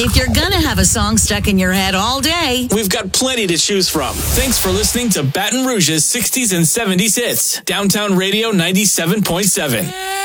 If you're gonna have a song stuck in your head all day, we've got plenty to choose from. Thanks for listening to Baton Rouge's 60s and 70s hits. Downtown Radio 97.7.